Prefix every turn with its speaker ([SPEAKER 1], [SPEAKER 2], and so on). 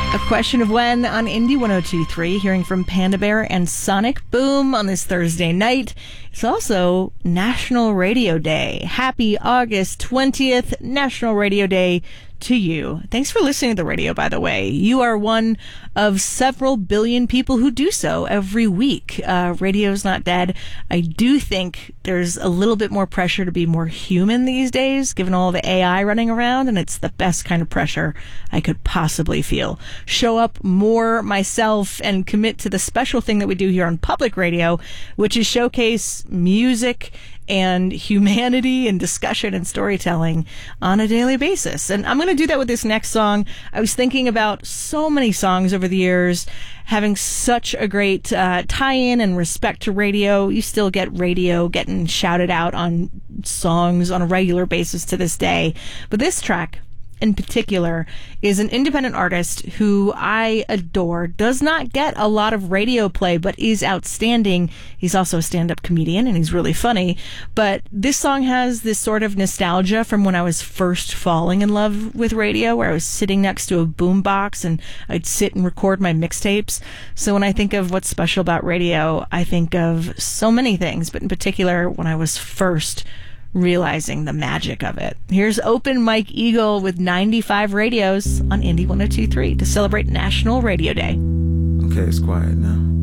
[SPEAKER 1] A Question of When on Indie 102.3, hearing from Panda Bear and Sonic Boom on this Thursday night. It's also National Radio Day. Happy August 20th, National Radio Day to you. Thanks for listening to the radio, by the way. You are one of several billion people who do so every week. Radio's not dead. I do think there's a little bit more pressure to be more human these days, given all the AI running around, and it's the best kind of pressure I could possibly feel. Show up more myself and commit to the special thing that we do here on public radio, which is showcase music and humanity and discussion and storytelling on a daily basis. And I'm going to do that with this next song. I was thinking about so many songs over the years having such a great tie-in and respect to radio. You still get radio getting shouted out on songs on a regular basis to this day. But this track in particular is an independent artist who I adore, does not get a lot of radio play, but is outstanding. He's also a stand-up comedian, and he's really funny. But this song has this sort of nostalgia from when I was first falling in love with radio, where I was sitting next to a boombox and I'd sit and record my mixtapes. So when I think of what's special about radio, I think of so many things, but in particular when I was first realizing the magic of it. Here's Open Mike Eagle with 95 radios on Indie 102.3 to celebrate National Radio Day.
[SPEAKER 2] Okay, it's quiet now.